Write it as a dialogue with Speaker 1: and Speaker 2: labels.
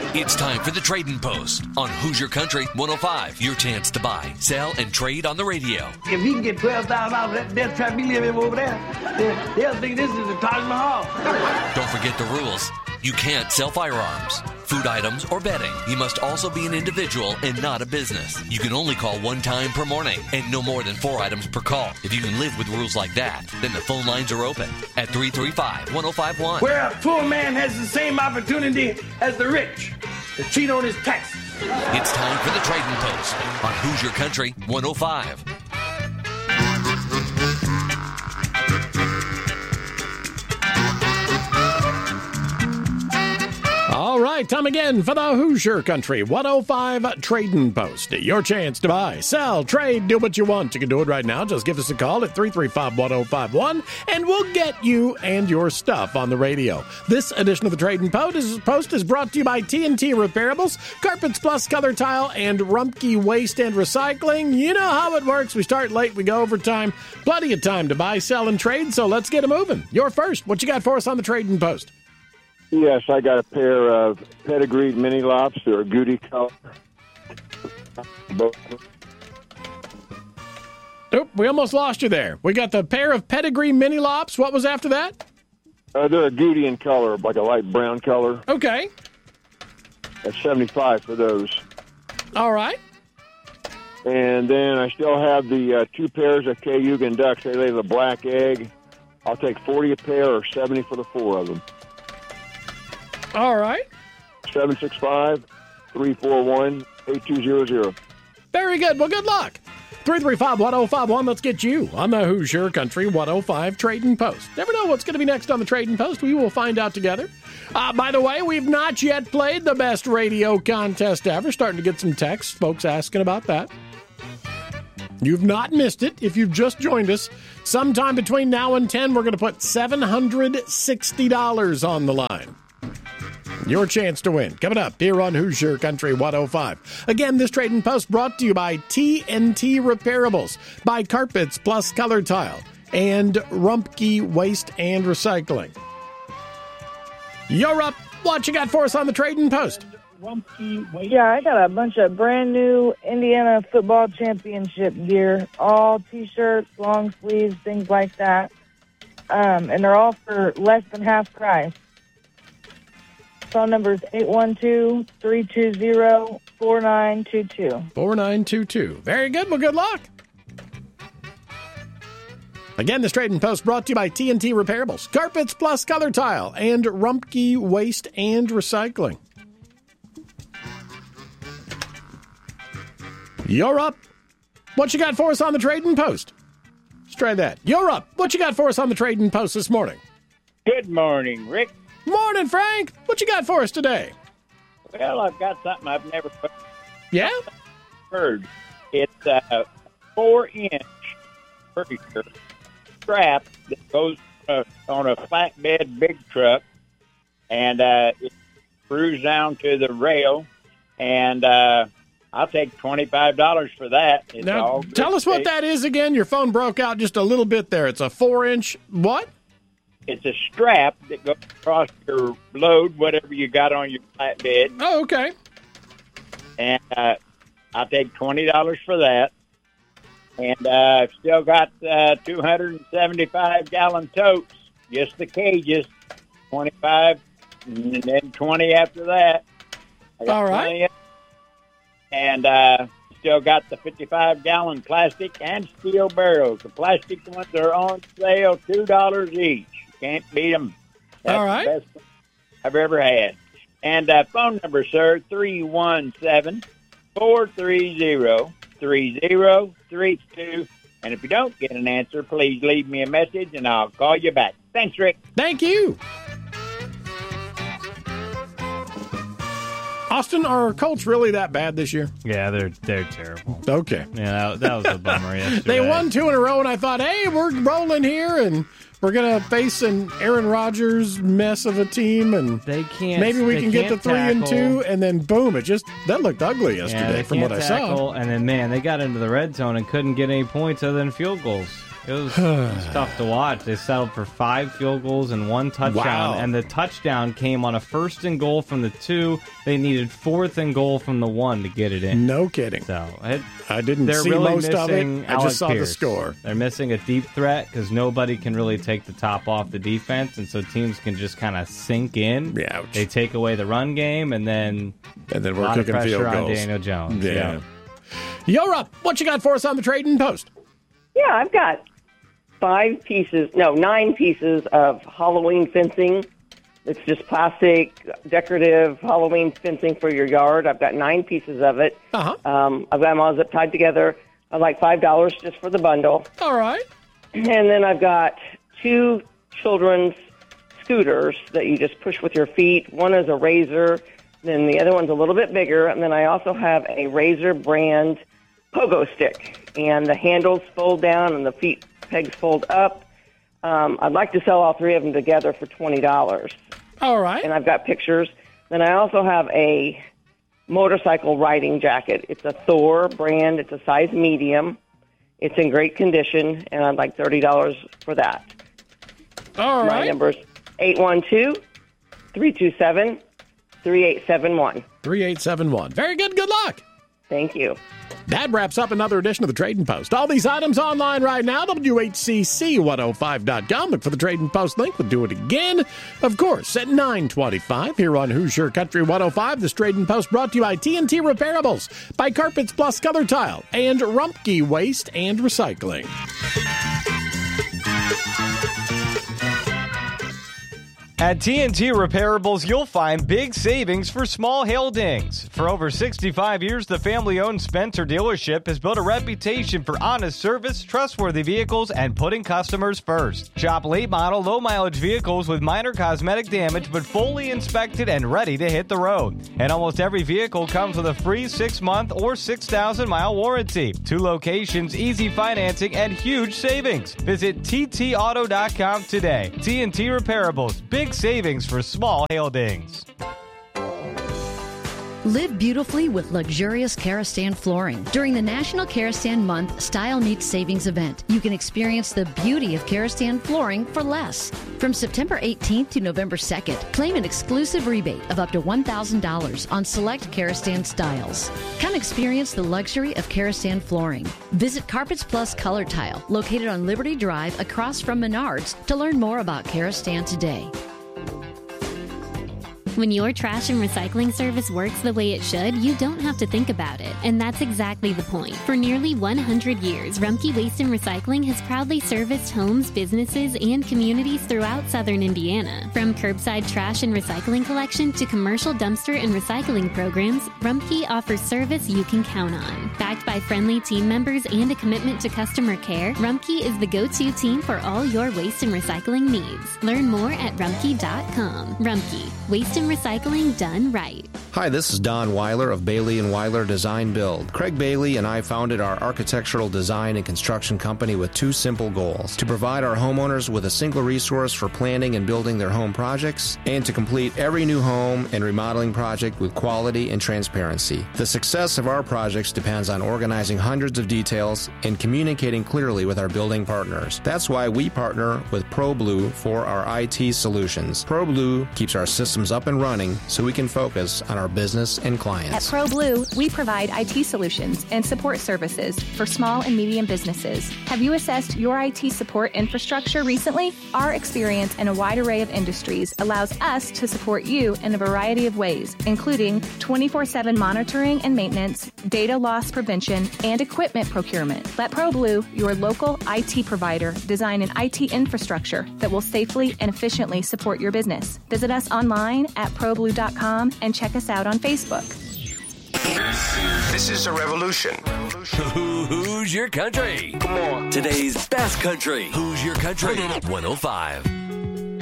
Speaker 1: It's time for the Trading Post on Hoosier Country 105. Your chance to buy, sell, and trade on the radio.
Speaker 2: If he can get $12,000 that death trap he live over there, they'll think this is the Taj Mahal.
Speaker 1: Don't forget the rules. You can't sell firearms, food items, or bedding. You must also be an individual and not a business. You can only call one time per morning and no more than 4 items per call. If you can live with rules like that, then the phone lines are open at 335-1051.
Speaker 2: Where a poor man has the same opportunity as the rich to cheat on his taxes.
Speaker 1: It's time for the Trading Post on Hoosier Country 105.
Speaker 3: All right, time again for the Hoosier Country 105 Trading Post. Your chance to buy, sell, trade, do what you want. You can do it right now. Just give us a call at 335-1051, and we'll get you and your stuff on the radio. This edition of the Trading Post is brought to you by TNT Repairables, Carpets Plus Color Tile, and Rumpke Waste and Recycling. You know how it works. We start late, we go overtime. Plenty of time to buy, sell, and trade, so let's get it moving. You're first. What you got for us on the Trading Post?
Speaker 4: Yes, I got a pair of pedigreed mini lops. They're a goody color.
Speaker 3: Nope, we almost lost you there. We got the pair of pedigree mini lops. What was after that?
Speaker 4: They're a goody in color, like a light brown color.
Speaker 3: Okay.
Speaker 4: That's $75 for those.
Speaker 3: All right.
Speaker 4: And then I still have the 2 pairs of Cayugan ducks. They lay the black egg. I'll take $40 a pair or $70 for the 4 of them.
Speaker 3: All right.
Speaker 4: 765-341-8200.
Speaker 3: Very good. Well, good luck. 335-1051. Let's get you on the Hoosier Country 105 Trading Post. Never know what's going to be next on the Trading Post. We will find out together. By the way, we've not yet played the best radio contest ever. Starting to get some texts, folks asking about that. You've not missed it. If you've just joined us, sometime between now and 10, we're going to put $760 on the line. Your chance to win. Coming up here on Hoosier Country 105. Again, this Trading Post brought to you by TNT Repairables, by Carpets Plus Color Tile, and Rumpke Waste and Recycling. You're up. What you got for us on the Trading Post?
Speaker 5: Yeah, I got a bunch of brand new Indiana football championship gear, all T-shirts, long sleeves, things like that, and they're all for less than half price. Phone number is 812-320-4922.
Speaker 3: 4922. Very good. Well, good luck. Again, this Trading Post brought to you by TNT Repairables, Carpets Plus Color Tile, and Rumpke Waste and Recycling. You're up. What you got for us on the Trading Post? Let's try that. You're up. What you got for us on the Trading Post this morning?
Speaker 6: Good morning, Rick.
Speaker 3: Morning, Frank. What you got for us today?
Speaker 6: Well, I've got something I've never heard. It's a 4-inch furniture strap that goes on a flatbed big truck, and it screws down to the rail, and I'll take $25 for that. It's
Speaker 3: now, tell us what that is again. Your phone broke out just a little bit there. It's a 4-inch what?
Speaker 6: It's a strap that goes across your load, whatever you got on your flatbed.
Speaker 3: Oh, okay.
Speaker 6: And I'll take $20 for that. And I've still got 275-gallon totes, just the cages, 25, and then 20 after that.
Speaker 3: All right.
Speaker 6: And still got the 55-gallon plastic and steel barrels. The plastic ones are on sale, $2 each. Can't beat them. That's
Speaker 3: all right.
Speaker 6: The best I've ever had. And phone number, sir, 317-430-3032. And if you don't get an answer, please leave me a message, and I'll call you back. Thanks, Rick.
Speaker 3: Thank you. Austin, are Colts really that bad this year?
Speaker 7: Yeah, they're terrible.
Speaker 3: Okay.
Speaker 7: Yeah, that was a bummer yesterday.
Speaker 3: They won 2 in a row, and I thought, hey, we're rolling here, and we're going to face an Aaron Rodgers mess of a team, and maybe we can get to 3-2, and then boom, that looked ugly yesterday from what I saw.
Speaker 7: And then, man, they got into the red zone and couldn't get any points other than field goals. It was tough to watch. They settled for 5 field goals and 1 touchdown, and the touchdown came on a 1st and goal from the 2. They needed 4th and goal from the 1 to get it in.
Speaker 3: No kidding.
Speaker 7: So
Speaker 3: I didn't see
Speaker 7: really
Speaker 3: most of it. I
Speaker 7: Alec
Speaker 3: just saw
Speaker 7: Pierce.
Speaker 3: the score.
Speaker 7: They're missing a deep threat because nobody can really take the top off the defense, and so teams can just kind of sink in.
Speaker 3: Ouch.
Speaker 7: They take away the run game, and then
Speaker 3: we're
Speaker 7: a lot of
Speaker 3: kicking
Speaker 7: pressure
Speaker 3: field
Speaker 7: on
Speaker 3: goals.
Speaker 7: Daniel Jones.
Speaker 3: Yeah. You're up. What you got for us on the Trading Post?
Speaker 8: Yeah, I've got 9 pieces of Halloween fencing. It's just plastic, decorative Halloween fencing for your yard. I've got 9 pieces of it.
Speaker 3: Uh-huh.
Speaker 8: I've got them all zip tied together. I like $5 just for the bundle.
Speaker 3: All right.
Speaker 8: And then I've got 2 children's scooters that you just push with your feet. One is a Razor, then the other one's a little bit bigger. And then I also have a Razor brand pogo stick. And the handles fold down and the feet pegs fold up. I'd like to sell all 3 of them together for $20.
Speaker 3: All right.
Speaker 8: And I've got pictures. Then I also have a motorcycle riding jacket. It's a Thor brand. It's a size medium. It's in great condition, and I'd like $30 for that.
Speaker 3: All right.
Speaker 8: My number's 812-327-3871.
Speaker 3: 3871. Very good. Good luck.
Speaker 8: Thank you.
Speaker 3: That wraps up another edition of the Trading Post. All these items online right now, WHCC105.com. Look for the Trading Post link. We'll do it again, of course, at 9:25 here on Hoosier Country 105. This Trading Post brought to you by TNT Repairables, by Carpets Plus Color Tile, and Rumpke Waste and Recycling.
Speaker 9: At TNT Repairables, you'll find big savings for small hail dings. For over 65 years, the family-owned Spencer dealership has built a reputation for honest service, trustworthy vehicles, and putting customers first. Shop late-model, low-mileage vehicles with minor cosmetic damage but fully inspected and ready to hit the road. And almost every vehicle comes with a free 6-month or 6,000-mile warranty. 2 locations, easy financing, and huge savings. Visit ttauto.com today. TNT Repairables, big savings for small hail dings.
Speaker 10: Live beautifully with luxurious Karastan flooring. During the National Karastan Month Style Meets Savings event, you can experience the beauty of Karastan flooring for less. From September 18th to November 2nd, claim an exclusive rebate of up to $1,000 on select Karastan styles. Come experience the luxury of Karastan flooring. Visit Carpets Plus Color Tile, located on Liberty Drive across from Menards, to learn more about Karastan today.
Speaker 11: When your trash and recycling service works the way it should, you don't have to think about it. And that's exactly the point. For nearly 100 years, Rumpke Waste and Recycling has proudly serviced homes, businesses, and communities throughout southern Indiana. From curbside trash and recycling collection to commercial dumpster and recycling programs, Rumpke offers service you can count on. Backed by friendly team members and a commitment to customer care, Rumpke is the go-to team for all your waste and recycling needs. Learn more at rumpke.com. Rumpke, waste and recycling done right.
Speaker 12: Hi, this is Don Weiler of Bailey & Weiler Design Build. Craig Bailey and I founded our architectural design and construction company with 2 simple goals: to provide our homeowners with a single resource for planning and building their home projects, and to complete every new home and remodeling project with quality and transparency. The success of our projects depends on organizing hundreds of details and communicating clearly with our building partners. That's why we partner with ProBlue for our IT solutions. ProBlue keeps our systems up and running so we can focus on our business and clients.
Speaker 13: At ProBlue, we provide IT solutions and support services for small and medium businesses. Have you assessed your IT support infrastructure recently? Our experience in a wide array of industries allows us to support you in a variety of ways, including 24/7 monitoring and maintenance, data loss prevention, and equipment procurement. Let ProBlue, your local IT provider, design an IT infrastructure that will safely and efficiently support your business. Visit us online at ProBlue.com and check us out on Facebook.
Speaker 14: This is a revolution.
Speaker 1: Who's your country?
Speaker 14: Come on.
Speaker 1: Today's best country. Who's your country? 105.